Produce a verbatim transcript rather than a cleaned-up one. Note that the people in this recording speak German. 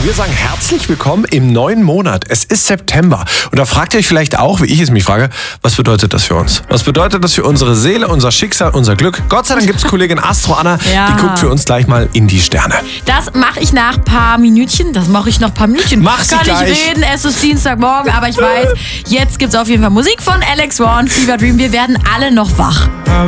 Und wir sagen herzlich willkommen im neuen Monat. Es ist September. Und da fragt ihr euch vielleicht auch, wie ich es mich frage, was bedeutet das für uns? Was bedeutet das für unsere Seele, unser Schicksal, unser Glück? Gott sei Dank gibt es Kollegin Astro Anna, Ja. die guckt für uns gleich mal in die Sterne. Das mache ich nach ein paar Minütchen. Das mache ich noch ein paar Minütchen. Mach sie Kann gleich. ich reden, es ist Dienstagmorgen, aber ich weiß, jetzt gibt's auf jeden Fall Musik von Alex Warren, Fever Dream. Wir werden alle noch wach.